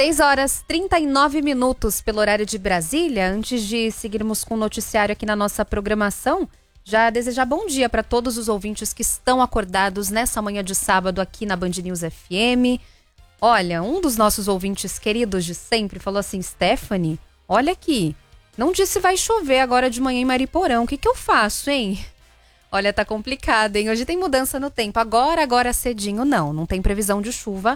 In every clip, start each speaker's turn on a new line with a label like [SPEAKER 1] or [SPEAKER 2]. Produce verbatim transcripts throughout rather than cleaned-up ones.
[SPEAKER 1] seis horas e trinta e nove minutos pelo horário de Brasília. Antes de seguirmos com o noticiário aqui na nossa programação, já desejar bom dia para todos os ouvintes que estão acordados nessa manhã de sábado aqui na Band News F M. Olha, um dos nossos ouvintes queridos de sempre falou assim: Stephanie, olha aqui, não disse vai chover agora de manhã em Mariporão, o que que eu faço, hein? Olha, tá complicado, hein? Hoje tem mudança no tempo, agora, agora cedinho não, não tem previsão de chuva,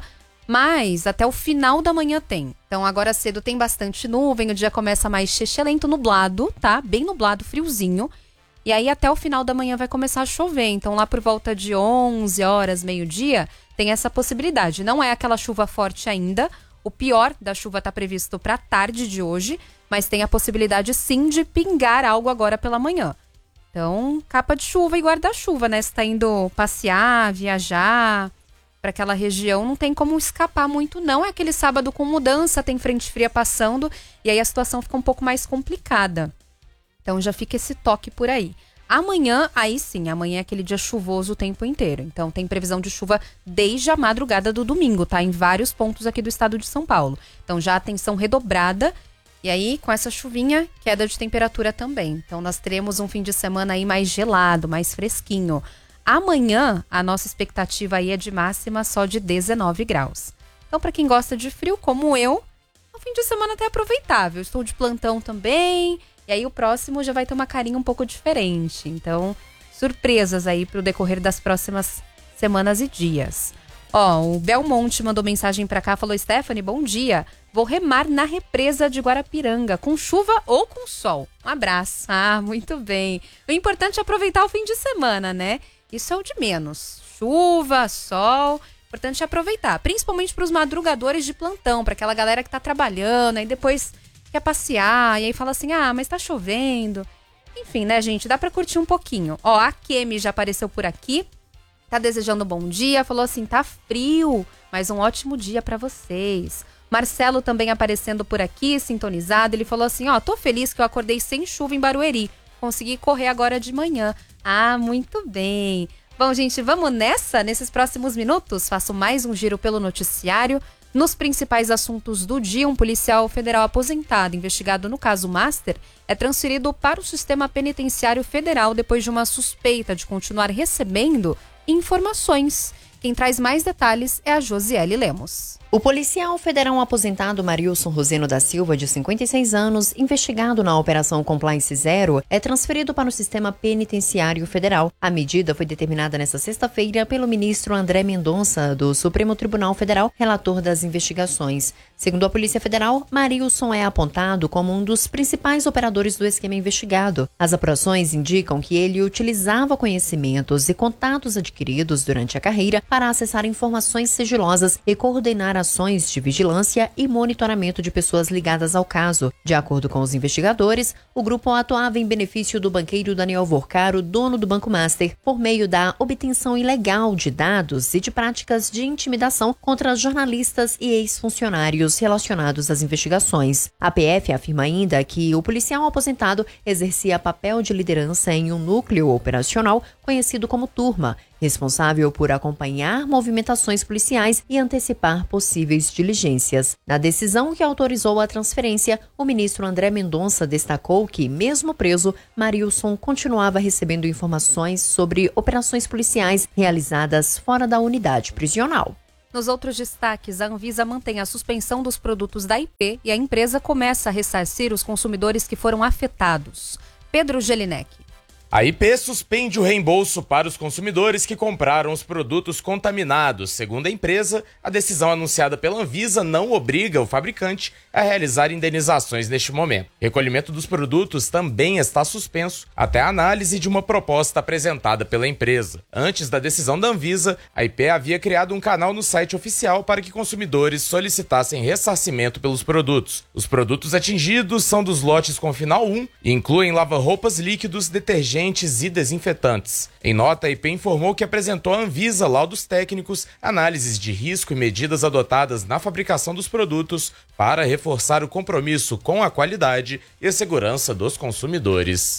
[SPEAKER 1] mas até o final da manhã tem. Então agora cedo tem bastante nuvem, o dia começa mais xexelento, nublado, tá? Bem nublado, friozinho. E aí até o final da manhã vai começar a chover. Então lá por volta de onze horas, meio-dia, tem essa possibilidade. Não é aquela chuva forte ainda. O pior da chuva está previsto para a tarde de hoje, mas tem a possibilidade sim de pingar algo agora pela manhã. Então, capa de chuva e guarda-chuva, né? Se tá indo passear, viajar para aquela região, não tem como escapar muito, não. É aquele sábado com mudança, tem frente fria passando, e aí a situação fica um pouco mais complicada. Então já fica esse toque por aí. Amanhã, aí sim, amanhã é aquele dia chuvoso o tempo inteiro. Então tem previsão de chuva desde a madrugada do domingo, tá? Em vários pontos aqui do estado de São Paulo. Então já atenção redobrada. E aí, com essa chuvinha, queda de temperatura também. Então nós teremos um fim de semana aí mais gelado, mais fresquinho. Amanhã, a nossa expectativa aí é de máxima só de dezenove graus. Então para quem gosta de frio, como eu, o fim de semana até aproveitável. Estou de plantão também. E aí o próximo já vai ter uma carinha um pouco diferente. Então, surpresas aí pro decorrer das próximas semanas e dias. Ó, o Belmonte mandou mensagem pra cá, falou: Stephanie, bom dia. Vou remar na represa de Guarapiranga, com chuva ou com sol. Um abraço. Ah, muito bem. O importante é aproveitar o fim de semana, né? Isso é o de menos. Chuva, sol... O importante é aproveitar, principalmente pros madrugadores de plantão, pra aquela galera que tá trabalhando, aí depois... quer passear, e aí fala assim, ah, mas tá chovendo. Enfim, né, gente, dá pra curtir um pouquinho. Ó, a Kemi já apareceu por aqui, tá desejando um bom dia, falou assim, tá frio, mas um ótimo dia pra vocês. Marcelo também aparecendo por aqui, sintonizado, ele falou assim, ó, tô feliz que eu acordei sem chuva em Barueri, consegui correr agora de manhã. Ah, muito bem. Bom, gente, vamos nessa? Nesses próximos minutos, faço mais um giro pelo noticiário. Nos principais assuntos do dia, um policial federal aposentado, investigado no caso Master, é transferido para o sistema penitenciário federal depois de uma suspeita de continuar recebendo informações. Quem traz mais detalhes é a Josiele Lemos.
[SPEAKER 2] O policial federal aposentado Marilson Roseno da Silva, de cinquenta e seis anos, investigado na Operação Compliance Zero, é transferido para o Sistema Penitenciário Federal. A medida foi determinada nesta sexta-feira pelo ministro André Mendonça, do Supremo Tribunal Federal, relator das investigações. Segundo a Polícia Federal, Marilson é apontado como um dos principais operadores do esquema investigado. As apurações indicam que ele utilizava conhecimentos e contatos adquiridos durante a carreira para acessar informações sigilosas e coordenar ações de vigilância e monitoramento de pessoas ligadas ao caso. De acordo com os investigadores, o grupo atuava em benefício do banqueiro Daniel Vorcaro, dono do Banco Master, por meio da obtenção ilegal de dados e de práticas de intimidação contra jornalistas e ex-funcionários relacionados às investigações. A P F afirma ainda que o policial aposentado exercia papel de liderança em um núcleo operacional conhecido como Turma, responsável por acompanhar movimentações policiais e antecipar possíveis diligências. Na decisão que autorizou a transferência, o ministro André Mendonça destacou que, mesmo preso, Marilson continuava recebendo informações sobre operações policiais realizadas fora da unidade prisional.
[SPEAKER 1] Nos outros destaques, a Anvisa mantém a suspensão dos produtos da I P e a empresa começa a ressarcir os consumidores que foram afetados. Pedro Gelinek.
[SPEAKER 3] A I P suspende o reembolso para os consumidores que compraram os produtos contaminados. Segundo a empresa, a decisão anunciada pela Anvisa não obriga o fabricante a realizar indenizações neste momento. O recolhimento dos produtos também está suspenso até a análise de uma proposta apresentada pela empresa. Antes da decisão da Anvisa, a I P havia criado um canal no site oficial para que consumidores solicitassem ressarcimento pelos produtos. Os produtos atingidos são dos lotes com final um e incluem lava-roupas líquidos, detergentes e desinfetantes. Em nota, a I P informou que apresentou à Anvisa laudos técnicos, análises de risco e medidas adotadas na fabricação dos produtos para reforçar o compromisso com a qualidade e a segurança dos consumidores.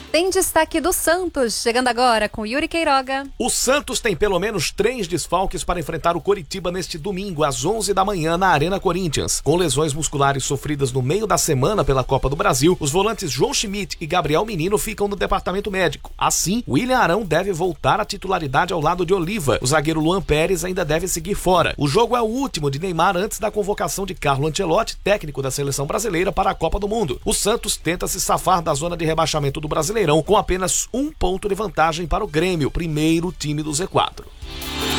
[SPEAKER 1] Tem destaque do Santos, chegando agora com Yuri Queiroga.
[SPEAKER 4] O Santos tem pelo menos três desfalques para enfrentar o Coritiba neste domingo, às onze da manhã, na Arena Corinthians. Com lesões musculares sofridas no meio da semana pela Copa do Brasil, os volantes João Schmidt e Gabriel Menino ficam no departamento médico. Assim, William Arão deve voltar à titularidade ao lado de Oliva. O zagueiro Luan Pérez ainda deve seguir fora. O jogo é o último de Neymar antes da convocação de Carlo Ancelotti, técnico da seleção brasileira, para a Copa do Mundo. O Santos tenta se safar da zona de rebaixamento do Brasileirão com apenas um ponto de vantagem para o Grêmio, primeiro time do Z quatro.